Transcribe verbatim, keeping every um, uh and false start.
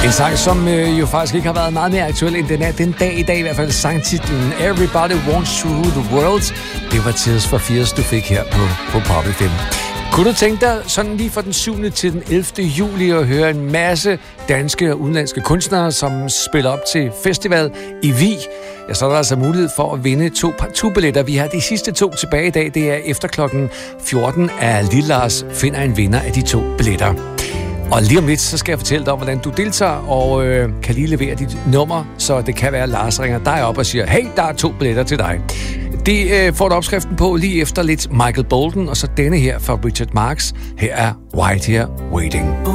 En sang, som øh, jo faktisk ikke har været meget mere aktuel end den er den dag i dag, i hvert fald sangtitlen Everybody Wants to Rule the World. Det var Tears for Fears, du fik her på, på Pop F M. Kunne du tænke dig sådan lige fra den syvende til den ellevte juli at høre en masse danske og udenlandske kunstnere, som spiller op til festival i Vig? Ja, så er der altså mulighed for at vinde to partubilletter. Vi har de sidste to tilbage i dag. Det er efter klokken fjorten, at Lille Lars finder en vinder af de to billetter. Og lige om lidt, så skal jeg fortælle dig om, hvordan du deltager, og øh, kan lige levere dit nummer, så det kan være, at Lars ringer dig op og siger, hey, der er to billetter til dig. Det øh, får du opskriften på lige efter lidt Michael Bolton, og så denne her fra Richard Marx. Her er White Here Waiting.